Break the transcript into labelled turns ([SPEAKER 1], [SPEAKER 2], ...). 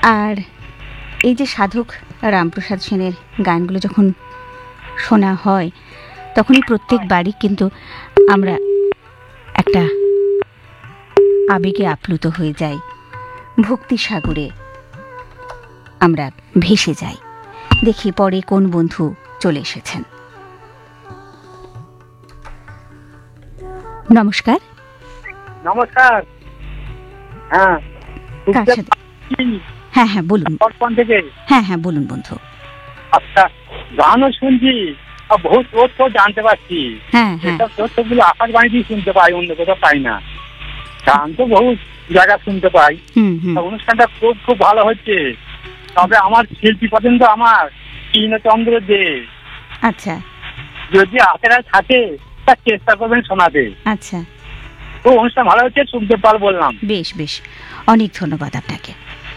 [SPEAKER 1] আর এই যে সাধক রামপ্রসাদ সেনের গানগুলো যখন শোনা হয় তখনই প্রত্যেক বাড়ি কিন্তু আমরা একটা আবেগে আপ্লুত হয়ে যাই, ভক্তি সাগরে আমরা ভেসে যাই। দেখি পরে কোন বন্ধু চলে এসেছেন। নমস্কার।
[SPEAKER 2] নমস্কার। হ্যাঁ
[SPEAKER 1] কার সাথে? হ্যাঁ হ্যাঁ বলুন।
[SPEAKER 2] থেকে
[SPEAKER 1] হ্যাঁ হ্যাঁ বলুন বন্ধু।
[SPEAKER 2] আচ্ছা, গানও শুনছি, বহুত তথ্য জানতে পারছি।
[SPEAKER 1] হ্যাঁ হ্যাঁ
[SPEAKER 2] এসব তথ্যগুলো আকাশবাণীতেই শুনতে পাই, অন্য কোথাও পাই না। গান তো বহুত জায়গা শুনতে পাই। অনুষ্ঠানটা খুব খুব ভালো হচ্ছে। তবে আমার শিল্পী পছন্দ আমার কৃষ্ণচন্দ্র দে।
[SPEAKER 1] আচ্ছা,
[SPEAKER 2] যদি হাতেরা থাকে তার চেষ্টা করবেন শোনাতে।
[SPEAKER 1] আচ্ছা,
[SPEAKER 2] তো অনুষ্ঠান ভালো হচ্ছে, শুনতে পারবো বললাম।
[SPEAKER 1] বেশ বেশ, অনেক ধন্যবাদ আপনাকে।